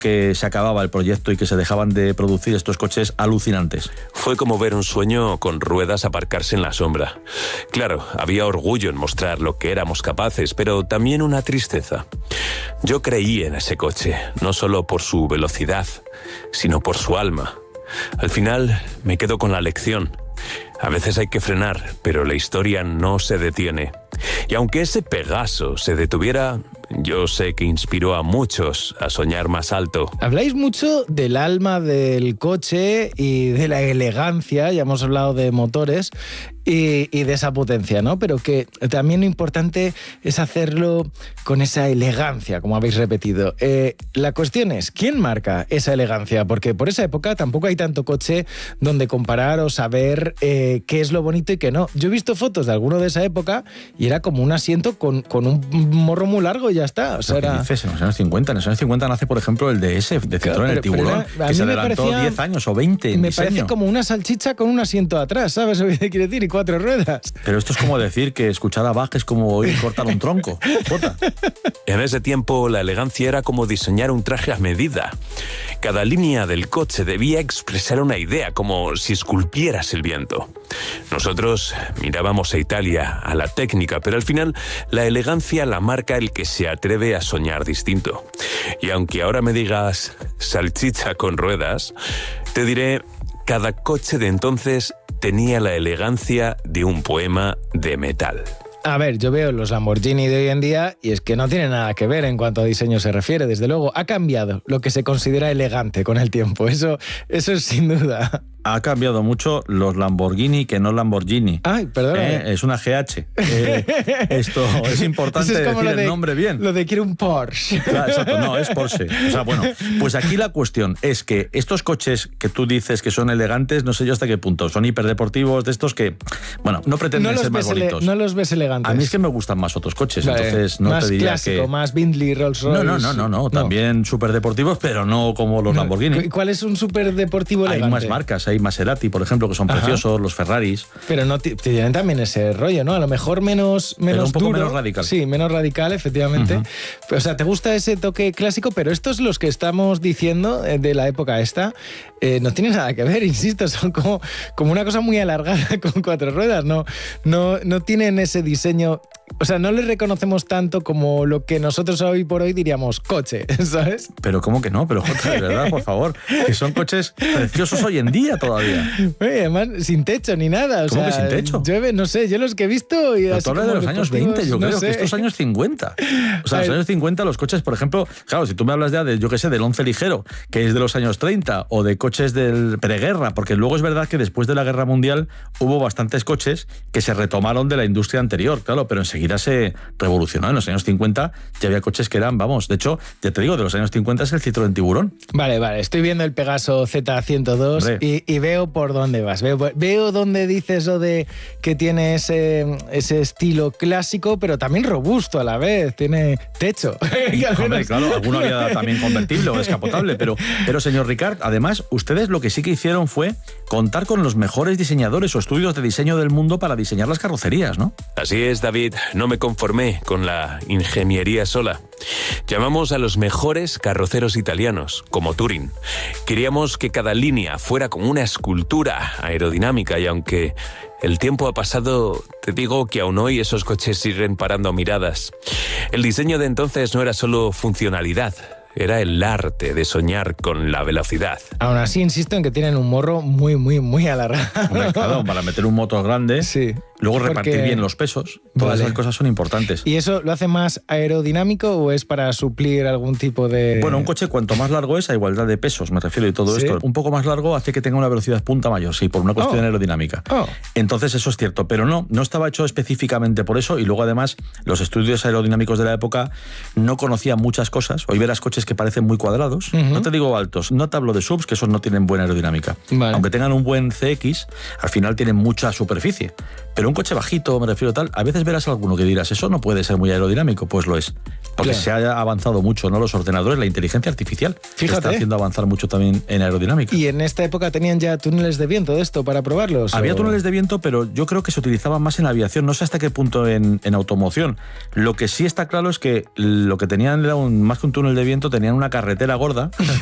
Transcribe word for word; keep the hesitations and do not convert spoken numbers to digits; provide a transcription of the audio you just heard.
que se acababa el proyecto y que se dejaban de producir estos coches alucinantes? Fue como ver un sueño con ruedas aparcarse en la sombra. Claro, había orgullo en mostrar lo que éramos capaces, pero también una tristeza. Yo creí en ese coche, no solo por su velocidad, sino por su alma. Al final me quedo con la lección. A veces hay que frenar, pero la historia no se detiene. Y aunque ese Pegaso se detuviera, yo sé que inspiró a muchos a soñar más alto. Habláis mucho del alma del coche y de la elegancia, ya hemos hablado de motores y, y de esa potencia, ¿no? Pero que también lo importante es hacerlo con esa elegancia, como habéis repetido. Eh, la cuestión es, ¿quién marca esa elegancia? Porque por esa época tampoco hay tanto coche donde comparar o saber eh, qué es lo bonito y qué no. Yo he visto fotos de alguno de esa época y era como un asiento con, con un morro muy largo y ya está. O sea, ¿Qué era... dices? En los años cincuenta. En los años cincuenta nace, por ejemplo, el D S de Citroën, claro, el Tiburón, era, que se me adelantó parecía, diez años o veinte en Me diseño. parece como una salchicha con un asiento atrás, ¿sabes lo que quiere decir? Y cuatro ruedas. Pero esto es como decir que escuchar a Bach es como oír cortar un tronco. Jota. En ese tiempo, la elegancia era como diseñar un traje a medida. Cada línea del coche debía expresar una idea, como si esculpieras el viento. Nosotros mirábamos a Italia, a la técnica, pero al final la elegancia la marca el que se atreve a soñar distinto. Y aunque ahora me digas salchicha con ruedas, te diré, cada coche de entonces tenía la elegancia de un poema de metal. A ver, yo veo los Lamborghini de hoy en día y es que no tiene nada que ver en cuanto a diseño se refiere, desde luego. Ha cambiado lo que se considera elegante con el tiempo, eso, eso es sin duda. Ha cambiado mucho los Lamborghini que no Lamborghini. Ay, perdón. ¿Eh? Es una G H. Eh, esto es importante es decir de, el nombre bien. Lo de quiero un Porsche. Claro, exacto, no, es Porsche. O sea, bueno, pues aquí la cuestión es que estos coches que tú dices que son elegantes, no sé yo hasta qué punto, son hiperdeportivos, de estos que, bueno, no pretenden no ser más bonitos. No los ves elegantes. A mí es que me gustan más otros coches, vale, entonces no más te diría clásico, que... más Bentley, Rolls Royce. No, no, no, no, no. también superdeportivos, pero no como los no. Lamborghini. ¿Y cuál es un superdeportivo elegante? Hay más marcas, hay Maserati, por ejemplo, que son Ajá. preciosos, los Ferraris. Pero no tienen también ese rollo, ¿no? A lo mejor menos, menos pero un poco duro. menos radical. Sí, menos radical, efectivamente. Uh-huh. O sea, ¿te gusta ese toque clásico? Pero estos, los que estamos diciendo de la época esta, eh, no tienen nada que ver, insisto, son como, como una cosa muy alargada con cuatro ruedas, no, no, no tienen ese diseño... O sea, no les reconocemos tanto como lo que nosotros hoy por hoy diríamos coche, ¿sabes? Pero ¿cómo que no? Pero Jota, de verdad, por favor, que son coches preciosos hoy en día todavía. Oye, además, sin techo ni nada. O ¿Cómo sea, que sin techo? Llueve, no sé, yo los que he visto... Y Pero así tú hablas de los años veinte, yo no creo sé. que estos años cincuenta. O sea, en los años cincuenta los coches, por ejemplo, claro, si tú me hablas ya de, yo qué sé, del once ligero, que es de los años treinta, o de coches del preguerra, porque luego es verdad que después de la Guerra Mundial hubo bastantes coches que se retomaron de la industria anterior, claro, pero enseguida se revolucionó. En los años cincuenta ya había coches que eran, vamos, de hecho, ya te digo, de los años cincuenta es el Citroën Tiburón. Vale, vale, estoy viendo el Pegaso Z ciento dos y, y veo por dónde vas. Veo, veo dónde dices lo de que tiene ese, ese estilo clásico, pero también robusto a la vez, tiene techo. Y, hombre, claro, alguno había también convertible o descapotable, pero, pero señor Ricard, además, ustedes lo que sí que hicieron fue contar con los mejores diseñadores o estudios de diseño del mundo para diseñar las carrocerías, ¿no? Así es, David, no me conformé con la ingeniería sola. Llamamos a los mejores carroceros italianos, como Touring. Queríamos que cada línea fuera como una escultura aerodinámica y aunque el tiempo ha pasado, te digo que aún hoy esos coches siguen parando miradas. El diseño de entonces no era solo funcionalidad, era el arte de soñar con la velocidad. Aún así, insisto en que tienen un morro muy, muy, muy alargado. Hombre, claro, para meter un motor grande, sí. Luego Porque... repartir bien los pesos, todas vale. esas cosas son importantes. ¿Y eso lo hace más aerodinámico o es para suplir algún tipo de...? Bueno, un coche cuanto más largo es a igualdad de pesos, me refiero, y todo ¿Sí? esto. Un poco más largo hace que tenga una velocidad punta mayor, sí, por una cuestión oh. aerodinámica. Oh. Entonces eso es cierto, pero no, no estaba hecho específicamente por eso y luego además los estudios aerodinámicos de la época no conocían muchas cosas. Hoy verás coches que parecen muy cuadrados, uh-huh. no te digo altos, no te hablo de subs, que esos no tienen buena aerodinámica. Vale. Aunque tengan un buen C X, al final tienen mucha superficie. Pero un coche bajito, me refiero tal, a veces verás alguno que dirás, eso no puede ser muy aerodinámico, pues lo es. Porque claro. se ha avanzado mucho, ¿no? Los ordenadores, la inteligencia artificial Fíjate. está haciendo avanzar mucho también en aerodinámica. ¿Y en esta época tenían ya túneles de viento de esto para probarlos? Había o... túneles de viento, pero yo creo que se utilizaban más en aviación, no sé hasta qué punto en, en automoción. Lo que sí está claro es que lo que tenían era un, más que un túnel de viento, tenían una carretera gorda